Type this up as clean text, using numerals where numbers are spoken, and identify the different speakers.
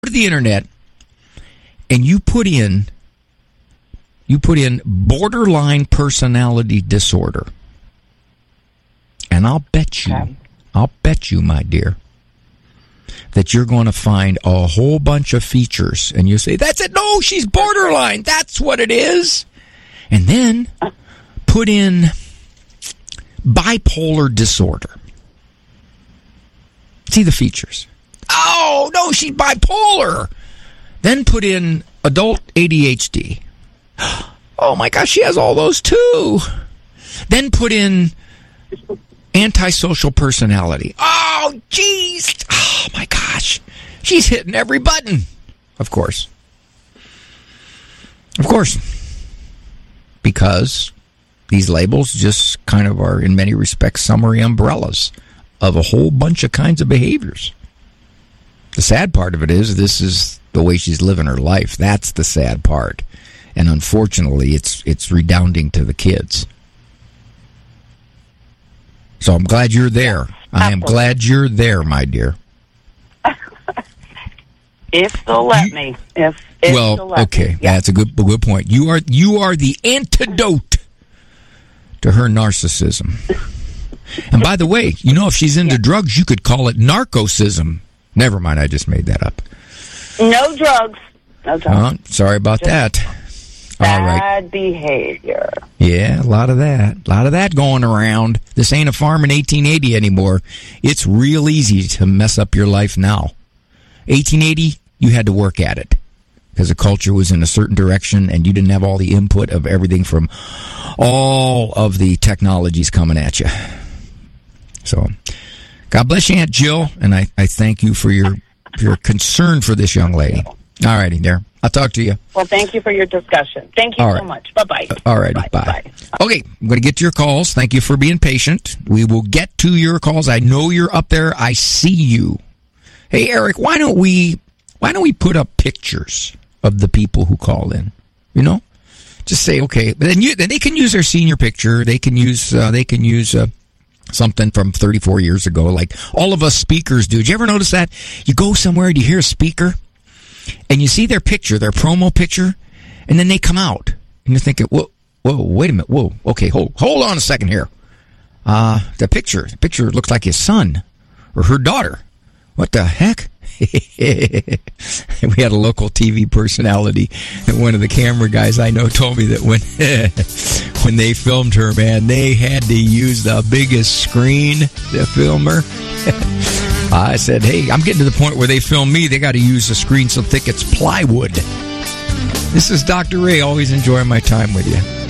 Speaker 1: to the internet and you put in borderline personality disorder, and I'll bet you, my dear, that you're going to find a whole bunch of features, and you say, that's it. No, she's borderline. That's what it is. And then put in bipolar disorder. See the features. Oh, no, she's bipolar. Then put in adult ADHD. Oh, my gosh, she has all those too. Then put in antisocial personality. Oh, jeez. Oh, my gosh. She's hitting every button. Of course. Because these labels just kind of are, in many respects, summary umbrellas of a whole bunch of kinds of behaviors. The sad part of it is this is the way she's living her life. That's the sad part. And unfortunately, it's redounding to the kids. So I'm glad you're there. I am glad you're there, my dear.
Speaker 2: If they'll let me. If they'll let me.
Speaker 1: Yeah. That's a good point. You are the antidote to her narcissism. And by the way, if she's into drugs, you could call it narcissism. Never mind, I just made that up.
Speaker 2: No drugs.
Speaker 1: Sorry about that.
Speaker 2: Bad behavior.
Speaker 1: Yeah, a lot of that going around. This ain't a farm in 1880 anymore. It's real easy to mess up your life now. 1880, you had to work at it because the culture was in a certain direction and you didn't have all the input of everything from all of the technologies coming at you. So, God bless you, Aunt Jill, and I thank you for your concern for this young lady. All righty, there. I'll talk to you.
Speaker 2: Well, thank you for your discussion. Thank you so much. Bye-bye.
Speaker 1: All righty, bye. Okay, I'm going to get to your calls. Thank you for being patient. We will get to your calls. I know you're up there. I see you. Hey, Eric, why don't we put up pictures of the people who call in? Just say okay. But then they can use their senior picture. They can use something from 34 years ago, like all of us speakers do. Did you ever notice that? You go somewhere and you hear a speaker, and you see their picture, their promo picture, and then they come out, and you're thinking, whoa, wait a minute, whoa, okay, hold on a second here. The picture looks like his son or her daughter. What the heck? We had a local TV personality, and one of the camera guys I know told me that when they filmed her, man, they had to use the biggest screen to film her. I said, hey, I'm getting to the point where they film me, they got to use a screen so thick it's plywood. This is Dr. Ray, always enjoying my time with you.